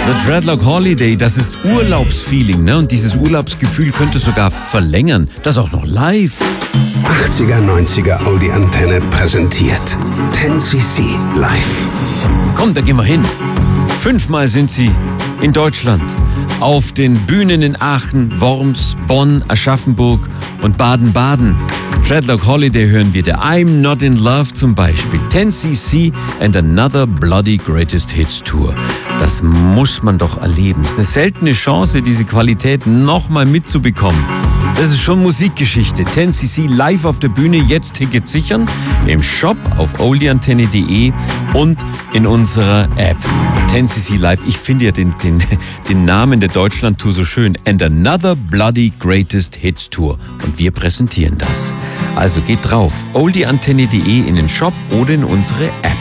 The Dreadlock Holiday, das ist Urlaubsfeeling, ne? Und dieses Urlaubsgefühl könnte sogar verlängern. Das auch noch live. 80er, 90er Oldie Antenne präsentiert 10cc live. Komm, da gehen wir hin. 5-mal sind sie in Deutschland. Auf den Bühnen in Aachen, Worms, Bonn, Aschaffenburg und Baden-Baden. Dreadlock Holiday hören wir der I'm Not in Love zum Beispiel. 10cc and Another Bloody Greatest Hits Tour. Das muss man doch erleben. Es ist eine seltene Chance, diese Qualität nochmal mitzubekommen. Das ist schon Musikgeschichte. 10cc live auf der Bühne, jetzt Tickets sichern. Im Shop auf oldieantenne.de und in unserer App. 10cc live, ich finde ja den Namen der Deutschland-Tour so schön. And Another Bloody Greatest Hits Tour. Und wir präsentieren das. Also geht drauf, oldieantenne.de in den Shop oder in unsere App.